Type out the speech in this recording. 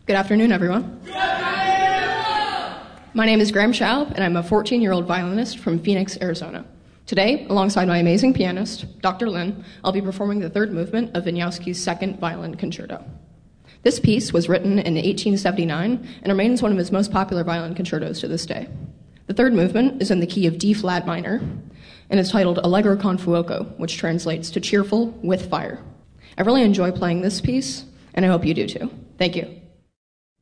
Good afternoon, everyone. Good afternoon! My name is Graham Schaub, and I'm a 14-year-old violinist from Phoenix, Arizona. Today, alongside my amazing pianist, Dr. Lin, I'll be performing the third movement of Wieniawski's Second Violin Concerto. This piece was written in 1879 and remains one of his most popular violin concertos to this day. The third movement is in the key of D-flat minor and is titled Allegro con fuoco, which translates to cheerful with fire. I really enjoy playing this piece, and I hope you do too. Thank you.